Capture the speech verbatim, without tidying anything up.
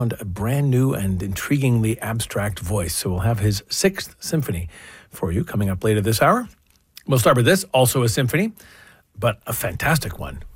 A brand new and intriguingly abstract voice. So we'll have his sixth symphony for you coming up later this hour. We'll start with this, also a symphony, but a fantastic one